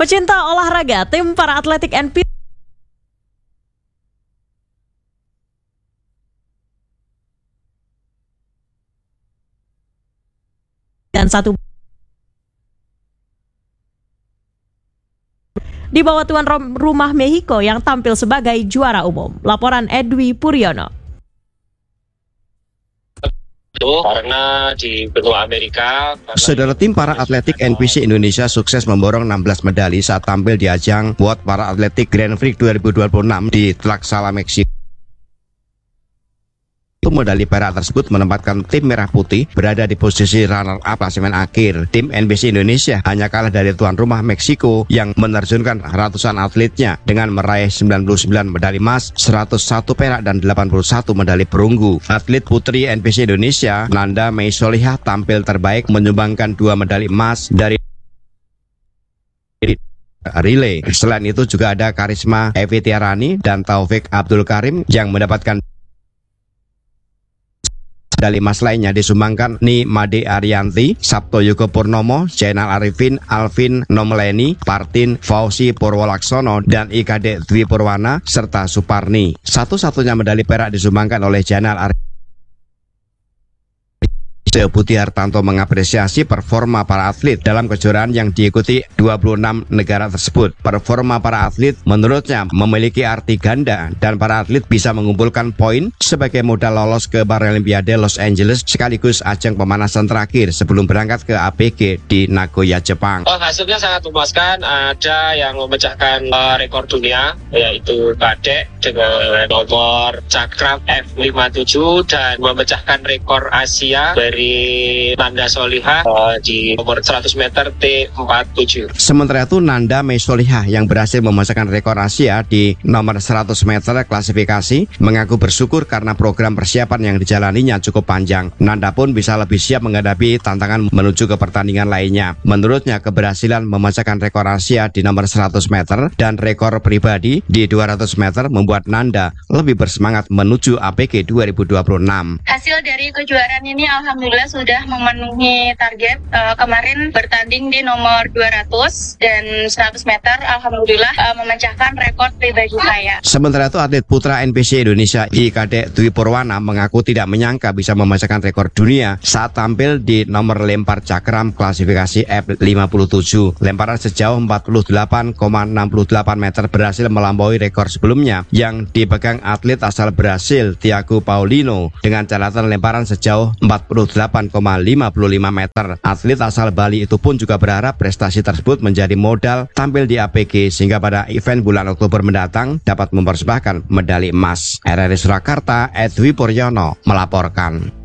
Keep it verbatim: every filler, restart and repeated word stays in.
Pecinta olahraga, tim para atletik N P dan satu di bawah tuan rumah Meksiko yang tampil sebagai juara umum. Laporan Edwi Puryono. Karena di benua Amerika, saudara, tim para atletik N P C Indonesia sukses memborong enam belas medali saat tampil di ajang World Para Atletik Grand Prix dua ribu dua puluh enam di Tlaxcala, Meksiko. Medali perak tersebut menempatkan tim merah putih berada di posisi runner-up klasemen akhir. Tim N P C Indonesia hanya kalah dari tuan rumah Meksiko yang menerjunkan ratusan atletnya dengan meraih sembilan puluh sembilan medali emas, seratus satu perak dan delapan puluh satu medali perunggu. Atlet putri N P C Indonesia, Nanda Mei Solihah, tampil terbaik menyumbangkan dua medali emas dari relay. Selain itu juga ada Karisma Evi Tiarani dan Taufik Abdul Karim yang mendapatkan medali emas lainnya disumbangkan Ni Made Arianti, Sabto Yugo Purnomo, Zainal Arifin, Alvin Nomleni, Partin Fauzi Purwolaksono, dan I K D Dwi Purwana, serta Suparni. Satu-satunya medali perak disumbangkan oleh Zainal Arifin. Budi Hartanto mengapresiasi performa para atlet dalam kejuaraan yang diikuti dua puluh enam negara tersebut. Performa para atlet menurutnya memiliki arti ganda dan para atlet bisa mengumpulkan poin sebagai modal lolos ke Paralimpiade Los Angeles sekaligus ajang pemanasan terakhir sebelum berangkat ke A P G di Nagoya, Jepang. Oh, hasilnya sangat memuaskan. Ada yang memecahkan uh, rekor dunia, yaitu Kadek dengan nomor cakram F lima puluh tujuh dan memecahkan rekor Asia dari Nanda Solihah uh, di nomor seratus meter T empat puluh tujuh. Sementara itu Nanda Mei Solihah yang berhasil memecahkan rekor Asia di nomor seratus meter klasifikasi mengaku bersyukur karena program persiapan yang dijalaninya cukup panjang. Nanda pun bisa lebih siap menghadapi tantangan menuju ke pertandingan lainnya. Menurutnya keberhasilan memecahkan rekor Asia di nomor seratus meter dan rekor pribadi di dua ratus meter membuat Nanda lebih bersemangat menuju A P G dua ribu dua puluh enam. Hasil dari kejuaraan ini alhamdulillah sudah memenuhi target. Uh, kemarin bertanding di nomor dua ratus dan seratus meter, alhamdulillah uh, memecahkan rekor pribadi saya. Sementara itu atlet putra N P C Indonesia I K D Dwi Purwana mengaku tidak menyangka bisa memecahkan rekor dunia saat tampil di nomor lempar cakram klasifikasi F lima puluh tujuh. Lemparan sejauh empat puluh delapan koma enam delapan meter berhasil melampaui rekor sebelumnya yang dipegang atlet asal Brasil Thiago Paulino dengan catatan lemparan sejauh empat puluh delapan koma lima lima meter. Atlet asal Bali itu pun juga berharap prestasi tersebut menjadi modal tampil di A P G sehingga pada event bulan Oktober mendatang dapat mempersembahkan medali emas. R R I Surakarta, Edwi Puryono melaporkan.